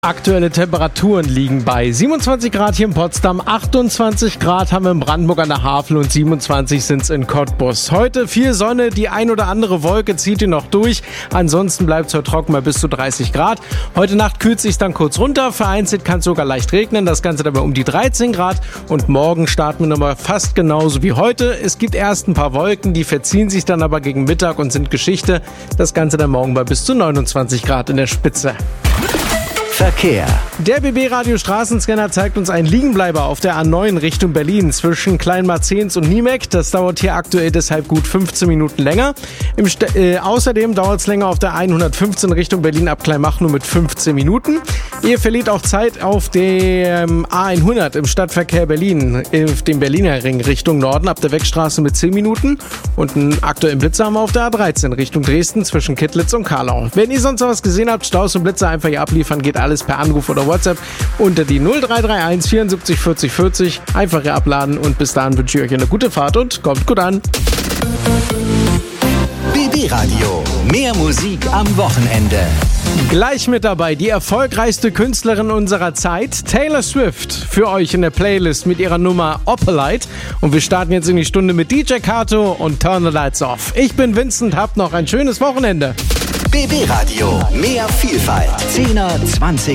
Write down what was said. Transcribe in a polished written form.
Aktuelle Temperaturen liegen bei 27 Grad hier in Potsdam, 28 Grad haben wir in Brandenburg an der Havel und 27 sind es in Cottbus. Heute viel Sonne, die ein oder andere Wolke zieht hier noch durch. Ansonsten bleibt es heute trocken bei bis zu 30 Grad. Heute Nacht kühlt es sich dann kurz runter, vereinzelt kann es sogar leicht regnen, das Ganze dabei um die 13 Grad. Und morgen starten wir nochmal fast genauso wie heute. Es gibt erst ein paar Wolken, die verziehen sich dann aber gegen Mittag und sind Geschichte. Das Ganze dann morgen bei bis zu 29 Grad in der Spitze. Verkehr. Der BB-Radio Straßenscanner zeigt uns einen Liegenbleiber auf der A9 Richtung Berlin zwischen Kleinmarzens und Niemek. Das dauert hier aktuell deshalb gut 15 Minuten länger. Außerdem dauert es länger auf der 115 Richtung Berlin ab Kleinmachnow mit 15 Minuten. Ihr verliert auch Zeit auf dem A100 im Stadtverkehr Berlin, auf dem Berliner Ring Richtung Norden ab der Wegstraße mit 10 Minuten. Und einen aktuellen Blitzer haben wir auf der A13 Richtung Dresden zwischen Kittlitz und Karlau. Wenn ihr sonst noch was gesehen habt, Staus und Blitzer einfach hier abliefern, geht alles per Anruf oder WhatsApp unter die 0331 74 40 40. Einfach hier abladen und bis dahin wünsche ich euch eine gute Fahrt und kommt gut an. BB Radio. Mehr Musik am Wochenende. Gleich mit dabei die erfolgreichste Künstlerin unserer Zeit, Taylor Swift, für euch in der Playlist mit ihrer Nummer Opalite. Und wir starten jetzt in die Stunde mit DJ Kato und Turn the Lights Off. Ich bin Vincent, habt noch ein schönes Wochenende. BB Radio. Mehr Vielfalt. 10er, 20